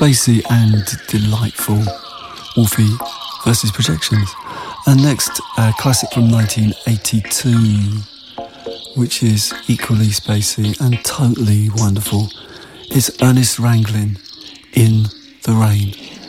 spacey and delightful. Wolfie versus Projections. And next, a classic from 1982, which is equally spacey and totally wonderful. It's Ernest Ranglin, In the Rain.